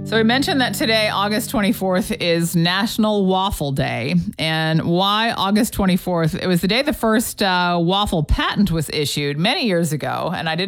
So we mentioned that today, August 24th, is National Waffle Day. And why August 24th? It was the day the first waffle patent was issued many years ago. And I didn't